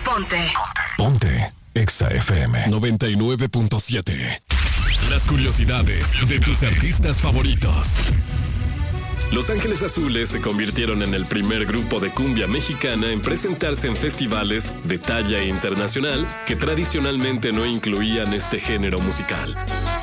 Ponte Exa FM 99.7. Las curiosidades de tus artistas favoritos. Los Ángeles Azules se convirtieron en el primer grupo de cumbia mexicana en presentarse en festivales de talla internacional que tradicionalmente no incluían este género musical.